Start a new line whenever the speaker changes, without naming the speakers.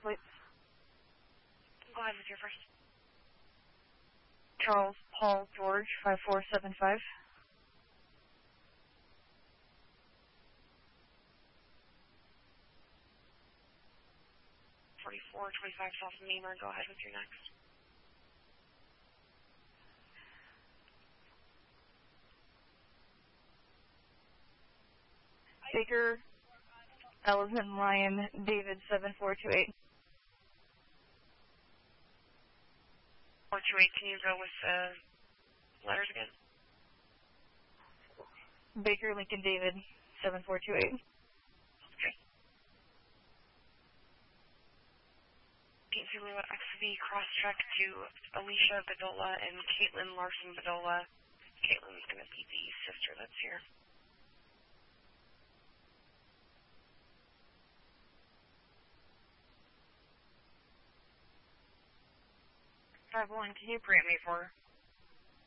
plates.
Go ahead with your first.
Charles Paul George 5475.
4425 South Mamer. Go ahead with your next.
Baker Elephant Lion David 7428.
428. Can you go with the letters again?
Baker Lincoln David 7428.
Okay. Pete Zulu XV cross-check to Alicia Bedolla and Caitlin Larson Bedolla. Caitlin's going to be the sister that's here.
51, can you pre-empt me for her?